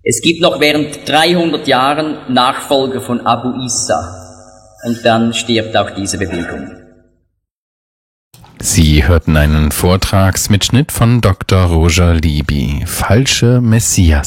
Es gibt noch während 300 Jahren Nachfolger von Abu Issa. Und dann stirbt auch diese Bewegung. Sie hörten einen Vortragsmitschnitt von Dr. Roger Libby, Falsche Messias.